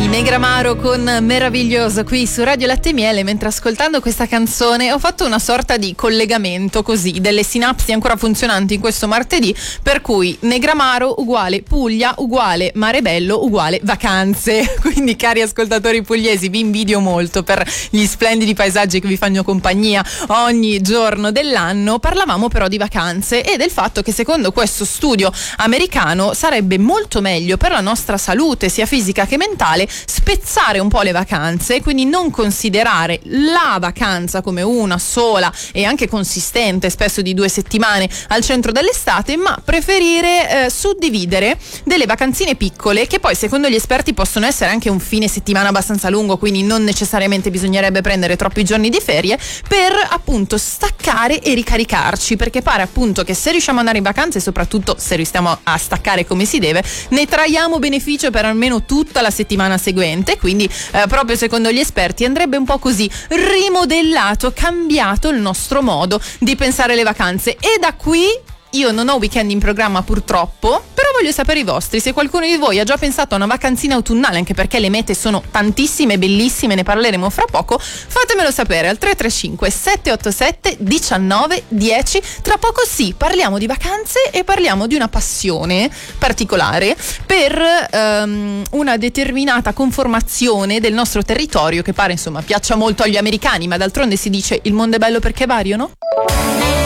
Negramaro con Meraviglioso qui su Radio Latte e Miele. Mentre ascoltando questa canzone ho fatto una sorta di collegamento così delle sinapsi ancora funzionanti in questo martedì, per cui Negramaro uguale Puglia uguale Mare Bello uguale vacanze. Quindi cari ascoltatori pugliesi, vi invidio molto per gli splendidi paesaggi che vi fanno compagnia ogni giorno dell'anno. Parlavamo però di vacanze e del fatto che secondo questo studio americano sarebbe molto meglio per la nostra salute sia fisica che mentale spezzare un po' le vacanze, quindi non considerare la vacanza come una sola e anche consistente, spesso di 2 settimane al centro dell'estate, ma preferire suddividere delle vacanzine piccole che poi secondo gli esperti possono essere anche un fine settimana abbastanza lungo, quindi non necessariamente bisognerebbe prendere troppi giorni di ferie, per appunto staccare e ricaricarci, perché pare appunto che se riusciamo ad andare in vacanze e soprattutto se riusciamo a staccare come si deve, ne traiamo beneficio per almeno tutta la settimana seguente. Quindi proprio secondo gli esperti andrebbe un po' così rimodellato, cambiato il nostro modo di pensare le vacanze. E da qui io non ho weekend in programma purtroppo, però voglio sapere i vostri, se qualcuno di voi ha già pensato a una vacanzina autunnale, anche perché le mete sono tantissime, bellissime, ne parleremo fra poco. Fatemelo sapere al 335 787 1910. Tra poco sì, parliamo di vacanze e parliamo di una passione particolare per una determinata conformazione del nostro territorio che pare insomma piaccia molto agli americani, ma d'altronde si dice il mondo è bello perché è vario, no?